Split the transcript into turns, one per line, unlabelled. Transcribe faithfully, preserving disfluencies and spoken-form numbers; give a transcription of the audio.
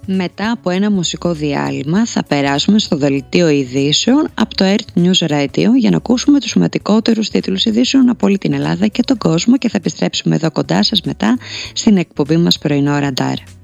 Μετά από ένα μουσικό διάλειμμα θα περάσουμε στο δελτίο ειδήσεων από το Earth News Radio για να ακούσουμε τους σημαντικότερους τίτλους ειδήσεων από όλη την Ελλάδα και τον κόσμο και θα επιστρέψουμε εδώ κοντά σας μετά στην εκπομπή μας πρωινό ραντάρ.